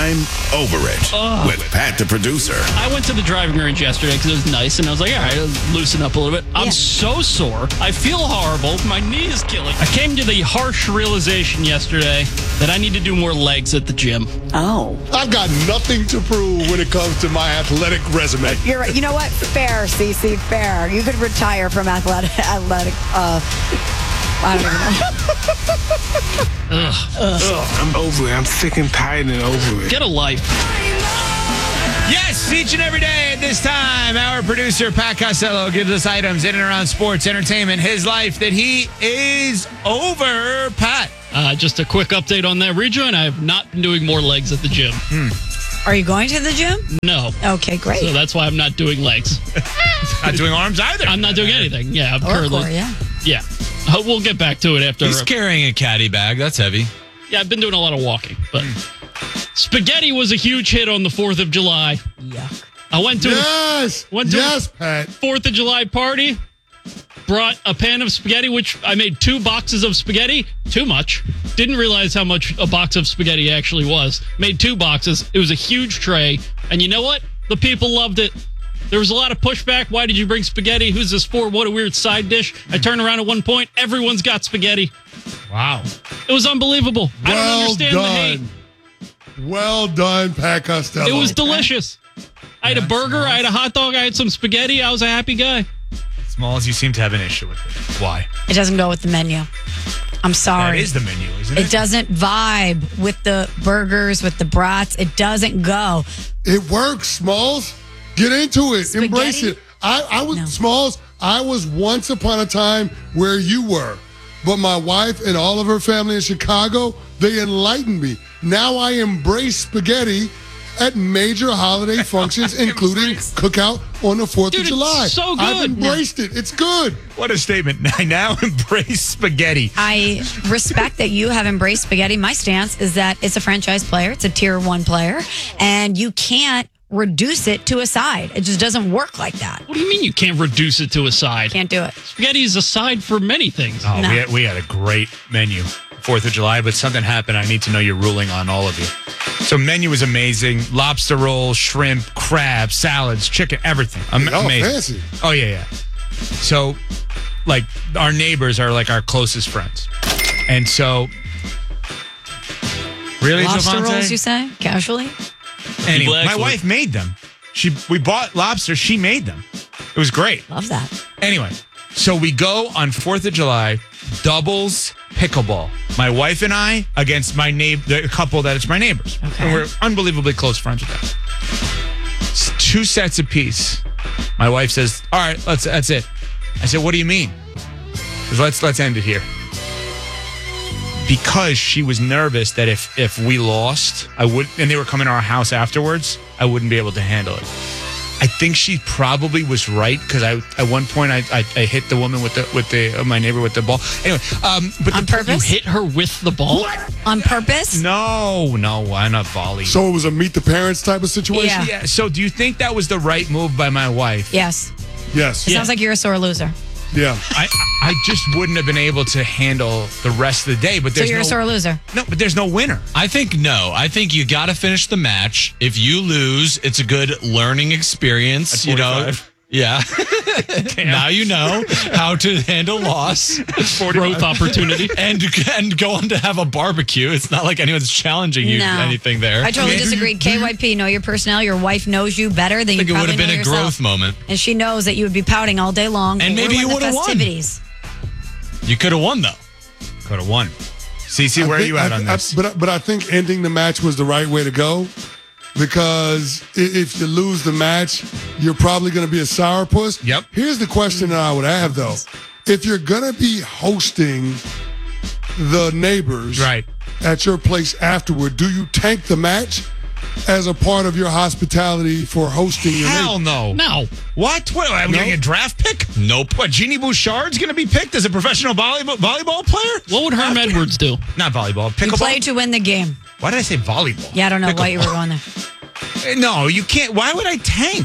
I'm over it with Pat the producer. I went to the driving range yesterday because it was nice, and I was like, all right, I'll loosen up a little bit. I'm so sore. I feel horrible. My knee is killing. I came to the harsh realization yesterday that I need to do more legs at the gym. Oh. I've got nothing to prove when it comes to my athletic resume. You're right. You know what? Fair, Cece, fair. You could retire from athletic. I don't even know. I'm over it. I'm sick and tired and over it. Get a life. Yes, each and every day at this time, our producer, Pat Costello, gives us items in and around sports, entertainment, his life that he is over. Pat. Just a quick update on that rejoin. I have not been doing more legs at the gym. Are you going to the gym? No. Okay, great. So that's why I'm not doing legs. Not doing arms either. I'm not doing anything. Yeah, I'm Or currently. core, yeah. Yeah. We'll get back to it after. He's carrying a caddy bag. That's heavy. Yeah, I've been doing a lot of walking, but spaghetti was a huge hit on the 4th of July. Yuck. I went to Yes, a Pat. 4th of July party, brought a pan of spaghetti, which I made 2 boxes of spaghetti. Too much. Didn't realize how much a box of spaghetti actually was. Made 2 boxes. It was a huge tray. And you know what? The people loved it. There was a lot of pushback. Why did you bring spaghetti? Who's this for? What a weird side dish. I turned around at one point. Everyone's got spaghetti. Wow. It was unbelievable. I don't understand the hate. Well done, Pat Costello. It was delicious. I had a burger. I had a hot dog. I had some spaghetti. I was a happy guy. Smalls, you seem to have an issue with it. Why? It doesn't go with the menu. I'm sorry. That is the menu, isn't it? It doesn't vibe with the burgers, with the brats. It doesn't go. It works, Smalls. Get into it. Spaghetti? Embrace it. I was Smalls. I was once upon a time where you were, but my wife and all of her family in Chicago, they enlightened me. Now I embrace spaghetti at major holiday functions, including cookout on the 4th Dude, of July. it's so good. I've embraced it. It's good. What a statement. I now embrace spaghetti. I respect that you have embraced spaghetti. My stance is that it's a franchise player. It's a tier 1 player. And you can't reduce it to a side. It just doesn't work like that. What do you mean you can't reduce it to a side? Can't do it. Spaghetti is a side for many things. Oh, No. we had a great menu, 4th of July, but something happened. I need to know your ruling on all of you. So menu was amazing. Lobster roll, shrimp, crab, salads, chicken, everything. Amazing. Fancy. Oh, yeah. So, like, our neighbors are like our closest friends. And so, really, Lobster Javante? rolls, you say? Casually? Anyway, People my actually- wife made them. We bought lobster. She made them. It was great. Love that. Anyway, so we go on 4th of July, doubles pickleball. My wife and I against the couple that is my neighbors. Okay. And we're unbelievably close friends with them. It's 2 sets apiece. My wife says, all right, that's it. I said, what do you mean? She goes, let's end it here. Because she was nervous that if we lost, and they were coming to our house afterwards, I wouldn't be able to handle it. I think she probably was right because at one point I hit the woman with my neighbor with the ball. Anyway, but On You purpose? hit her with the ball? On purpose? No, why not volley? So it was a meet the parents type of situation? Yeah. Yeah. So do you think that was the right move by my wife? Yes. Yes. It sounds like you're a sore loser. Yeah. I just wouldn't have been able to handle the rest of the day. But So there's you're a sore loser. no, but there's no winner. I think no. I think you got to finish the match. If you lose, it's a good learning experience. At You know. 45. Yeah. Now you know how to handle loss, Growth opportunity. and go on to have a barbecue. It's not like anyone's challenging you No. anything there. I totally disagree. KYP, know your personnel. Your wife knows you better than I think you it would probably have been know a yourself. growth moment. And she knows that you would be pouting all day long. And maybe you ruin the would've won. festivities. You could have won though. Could have won. CC, where are you at on this? But I think ending the match was the right way to go because if you lose the match, you're probably going to be a sourpuss. Yep. Here's the question that I would have, though. If you're going to be hosting the neighbors Right. at your place afterward, do you tank the match as a part of your hospitality for hosting your Hell neighbors? no. No. What? What? Are we No. getting a draft pick? Nope. What? Jeannie Bouchard's going to be picked as a professional volleyball player? What would Herm Edwards do? Not volleyball. You Pickleball. play to win the game. Why did I say volleyball? Yeah, I don't know why you were going there. No, you can't. Why would I tank?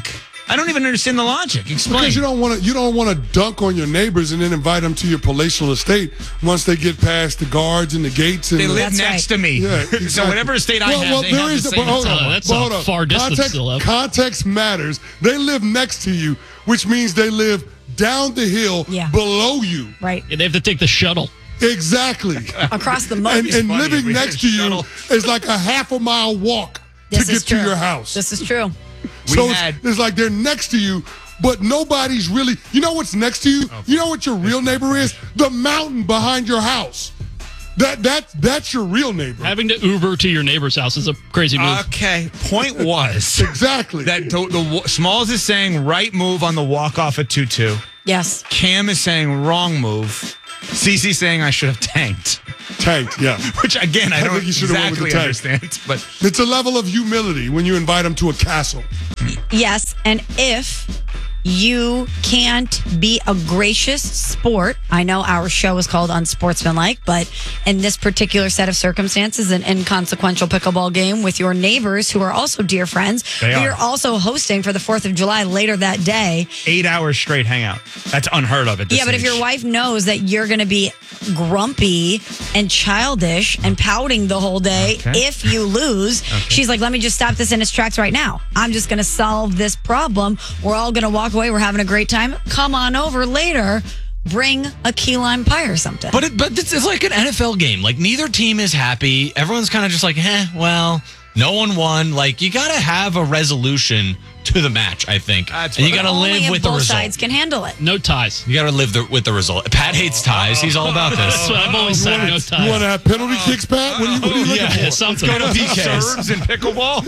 I don't even understand the logic. Explain. Because you don't want to dunk on your neighbors and then invite them to your palatial estate once they get past the guards and the gates. And They live That's next right. to me. Yeah, So exactly. whatever estate I have, they have the same. hold Oh, on, that's hold a on. far distance still up. Context matters. They live next to you, which means they live down the hill below you. Right. Yeah, they have to take the shuttle. Exactly. Across the moat. and funny living if we had next a to you shuttle. is like a half a mile walk This to is get to true. your house. This is true. So it's like they're next to you, but nobody's really. You know what's next to you? You know what your real neighbor is? The mountain behind your house. That's your real neighbor. Having to Uber to your neighbor's house is a crazy move. Okay. Point was Exactly. that the Smalls is saying right move on the walk off at 2-2. Yes. Cam is saying wrong move. CC saying I should have tanked. Tanked, yeah. Which again, I don't think you should've went with exactly the tank. understand. But It's a level of humility when you invite them to a castle. Yes. And if you can't be a gracious sport, I know our show is called Unsportsmanlike, but in this particular set of circumstances, an inconsequential pickleball game with your neighbors who are also dear friends, They who are. you're also hosting for the 4th of July later that day. 8 hours straight hangout. That's unheard of at this Yeah, but if age. your wife knows that you're going to be grumpy and childish and pouting the whole day Okay. if you lose, she's like, let me just stop this in its tracks right now. I'm just going to solve this problem. We're all going to walk away. We're having a great time. Come on over later. Bring a key lime pie or something. But it's like an NFL game. Like, neither team is happy. Everyone's kind of just like, well, no one won. Like, you got to have a resolution to the match, I think. That's And you what got to Only live if with the both result. sides can handle it. No ties. You got to live with the result. Pat hates ties. He's all about this. That's what I've always said. No You want to ties. have penalty kicks, Pat? What are you looking Yeah, for? something. serves in pickleball.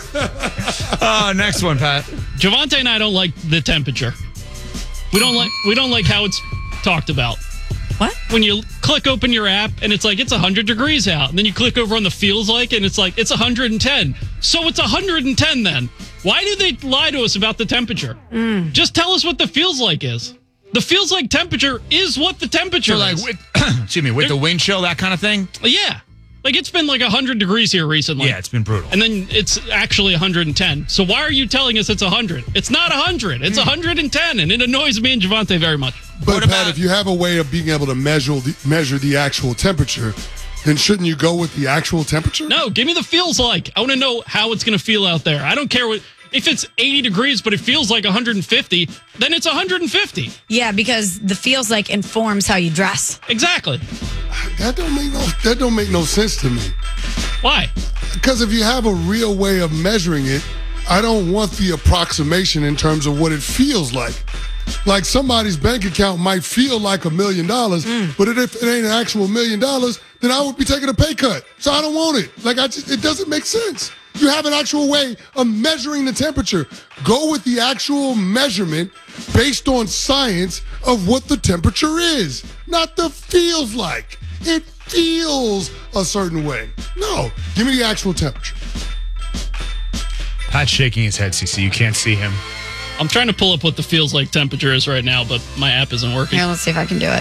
Next one, Pat. Javante and I don't like the temperature. We don't like how it's talked about. What? When you click open your app and it's like it's 100 degrees out, and then you click over on the feels like and it's like it's 110. So it's 110 then. Why do they lie to us about the temperature? Just tell us what the feels like is. The feels like temperature is what the temperature So like, is. with, excuse me, with the wind chill, that kind of thing. Yeah. Like it's been like 100 degrees here recently. Yeah, it's been brutal. And then it's actually 110. So why are you telling us it's 100? It's not 100. It's 110, and it annoys me and Javante very much. But What Pat, about- if you have a way of being able to measure the actual temperature, then shouldn't you go with the actual temperature? No, give me the feels like. I want to know how it's going to feel out there. I don't care what if it's 80 degrees, but it feels like 150. Then it's 150. Yeah, because the feels like informs how you dress. Exactly. That don't make no sense to me. Why? Because if you have a real way of measuring it, I don't want the approximation in terms of what it feels like. Like somebody's bank account might feel like $1 million, but if it ain't an actual $1 million, then I would be taking a pay cut. So I don't want it. Like it doesn't make sense. You have an actual way of measuring the temperature. Go with the actual measurement based on science of what the temperature is, not the feels like. It feels a certain way. No, give me the actual temperature. Pat's shaking his head, CC. You can't see him. I'm trying to pull up what the feels like temperature is right now, but my app isn't working. Here, let's see if I can do it.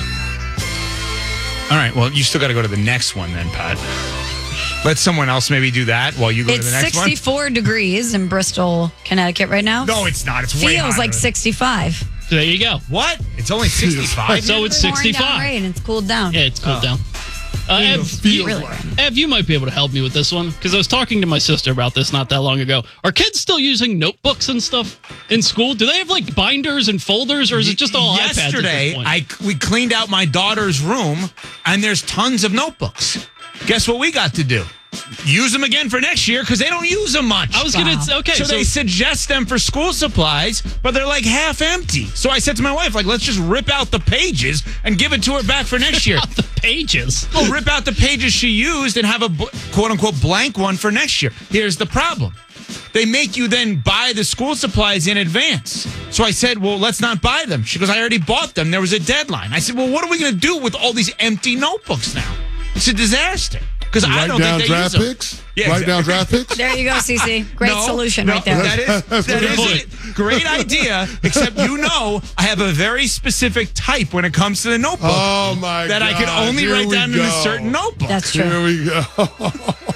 All right. Well, you still got to go to the next one then, Pat. Let someone else maybe do that while you go to It's the next 64 degrees in Bristol, Connecticut right now. one. No, it's not. It's way Feels hotter. like 65. So there you go. What? It's only 65. So it's Pouring down 65. rain, it's cooled down. Yeah, it's cooled down. Ev, Feels Really like. rain. Ev, you might be able to help me with this one because I was talking to my sister about this not that long ago. Are kids still using notebooks and stuff in school? Do they have like binders and folders, or is it just all iPads at Yesterday, this point? we cleaned out my daughter's room, and there's tons of notebooks. Guess what we got to do? Use them again for next year because they don't use them much. I was gonna okay. So they suggest them for school supplies, but they're like half empty. So I said to my wife, like, let's just rip out the pages and give it to her back for next year. the pages. Well, rip out the pages she used and have a quote unquote blank one for next year. Here's the problem. They make you then buy the school supplies in advance. So I said, well, let's not buy them. She goes, I already bought them. There was a deadline. I said, well, what are we going to do with all these empty notebooks now? It's a disaster. Because I Write don't down think they draft use them. picks. Yeah, Write down exactly. draft picks. There you go, Cece. Great No, solution no, right there. That is point. it. Great idea, except I have a very specific type when it comes to the notebook Oh my that God. I can only Here write we down in a go. certain notebook. That's true. Here we go.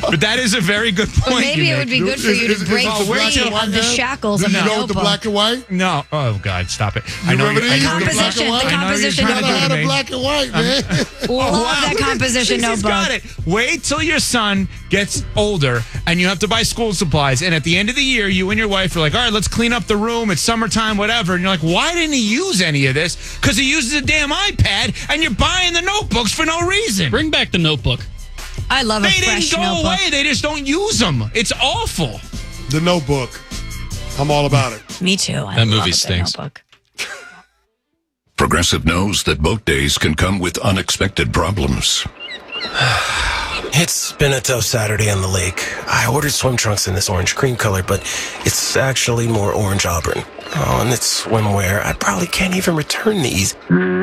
But that is a very good point. But maybe you it would make. be good for you to break free of the shackles of You the know with the notebook. black and white? No. Oh, God, stop it. You remember these? The composition, the composition You gotta notebook. have a black and white, man. Love that composition She's notebook. got it. Wait till your son gets older and you have to buy school supplies. And at the end of the year, you and your wife are like, all right, let's clean up the room. It's summertime, whatever. And you're like, why didn't he use any of this? Because he uses a damn iPad and you're buying the notebooks for no reason. Bring back the notebook. I love a They fresh didn't go notebook. away. They just don't use them. It's awful. The Notebook. I'm all about it. Me too. I That love movie a good stinks. notebook. Progressive knows that boat days can come with unexpected problems. It's been a tough Saturday on the lake. I ordered swim trunks in this orange cream color, but it's actually more orange auburn. Oh, and it's swimwear. I probably can't even return these.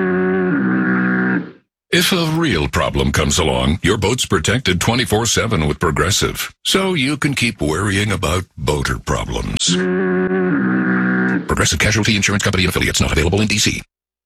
If a real problem comes along, your boat's protected 24/7 with Progressive, so you can keep worrying about boater problems. Progressive Casualty Insurance Company and affiliates, not available in D.C.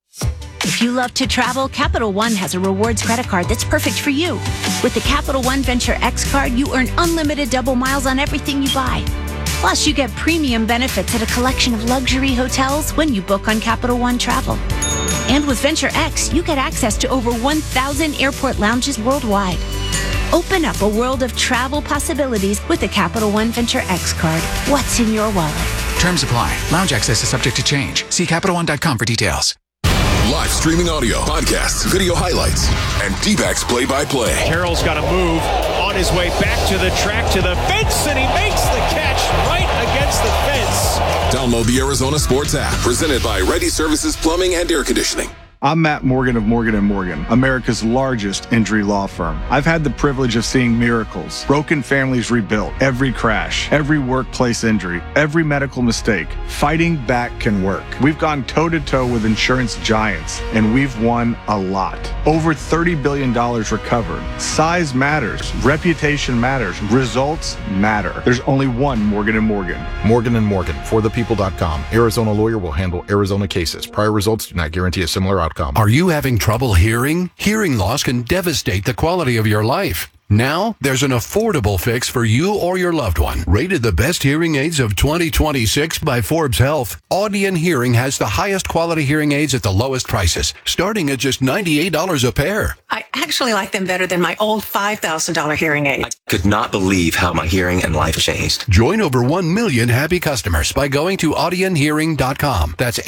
If you love to travel, Capital One has a rewards credit card that's perfect for you. With the Capital One Venture X card, you earn unlimited double miles on everything you buy. Plus, you get premium benefits at a collection of luxury hotels when you book on Capital One Travel. And with Venture X, you get access to over 1,000 airport lounges worldwide. Open up a world of travel possibilities with the Capital One Venture X card. What's in your wallet? Terms apply. Lounge access is subject to change. See CapitalOne.com for details. Live streaming audio, podcasts, video highlights, and D-backs play-by-play. Carroll's got to move on his way back to the track, to the fence, and he makes the catch right against the fence. Download the Arizona Sports app, presented by Ready Services Plumbing and Air Conditioning. I'm Matt Morgan of Morgan & Morgan, America's largest injury law firm. I've had the privilege of seeing miracles, broken families rebuilt, every crash, every workplace injury, every medical mistake. Fighting back can work. We've gone toe-to-toe with insurance giants, and we've won a lot. Over $30 billion recovered. Size matters. Reputation matters. Results matter. There's only one Morgan & Morgan. Morgan & Morgan, forthepeople.com. Arizona lawyer will handle Arizona cases. Prior results do not guarantee a similar outcome. Are you having trouble hearing? Hearing loss can devastate the quality of your life. Now, there's an affordable fix for you or your loved one. Rated the best hearing aids of 2026 by Forbes Health, Audion Hearing has the highest quality hearing aids at the lowest prices, starting at just $98 a pair. I actually like them better than my old $5,000 hearing aid. I could not believe how my hearing and life changed. Join over 1 million happy customers by going to audionhearing.com. That's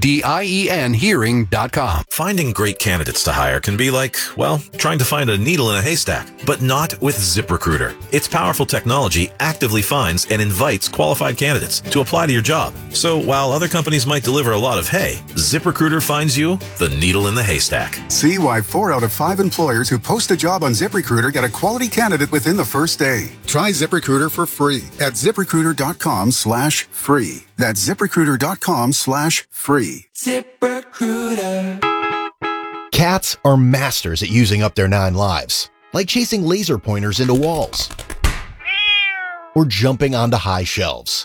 AUDIEN hearing.com. Finding great candidates to hire can be like, well, trying to find a needle in a haystack, but not with ZipRecruiter. Its powerful technology actively finds and invites qualified candidates to apply to your job. So while other companies might deliver a lot of hay, ZipRecruiter finds you the needle in the haystack. See why 4 out of 5 employers who post a job on ZipRecruiter get a quality candidate within the first day. Try ZipRecruiter for free at ZipRecruiter.com/free. That's ZipRecruiter.com/free. ZipRecruiter. Cats are masters at using up their 9 lives, like chasing laser pointers into walls or jumping onto high shelves.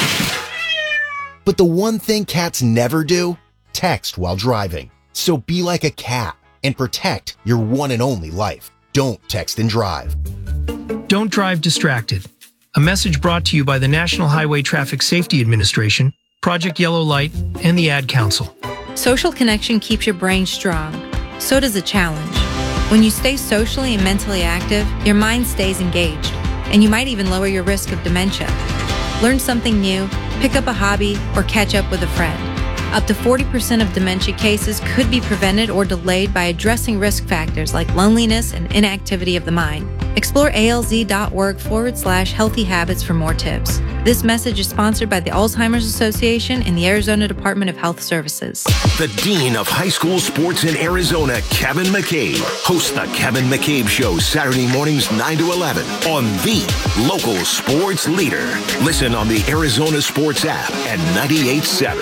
But the one thing cats never do, text while driving. So be like a cat and protect your one and only life. Don't text and drive. Don't drive distracted. A message brought to you by the National Highway Traffic Safety Administration, Project Yellow Light, and the Ad Council. Social connection keeps your brain strong. So does a challenge. When you stay socially and mentally active, your mind stays engaged, and you might even lower your risk of dementia. Learn something new, pick up a hobby, or catch up with a friend. Up to 40% of dementia cases could be prevented or delayed by addressing risk factors like loneliness and inactivity of the mind. Explore alz.org/healthy habits for more tips. This message is sponsored by the Alzheimer's Association and the Arizona Department of Health Services. The Dean of High School Sports in Arizona, Kevin McCabe, hosts the Kevin McCabe Show Saturday mornings 9 to 11 on the local sports leader. Listen on the Arizona Sports app at 98.7.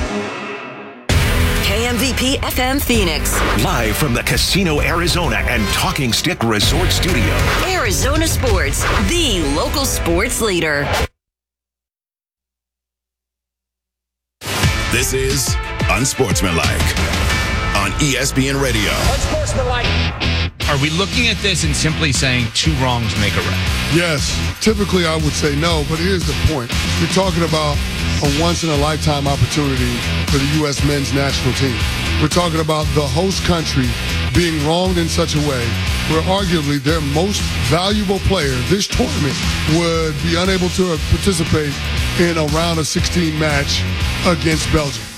KMVP FM Phoenix. Live from the Casino Arizona and Talking Stick Resort Studio. Arizona Sports, the local sports leader. This is Unsportsmanlike on ESPN Radio. Unsportsmanlike. Are we looking at this and simply saying 2 wrongs make a right? Yes. Typically, I would say no, but here's the point. You're talking about a once-in-a-lifetime opportunity for the U.S. men's national team. We're talking about the host country being wronged in such a way where arguably their most valuable player this tournament would be unable to participate in a round of 16 match against Belgium.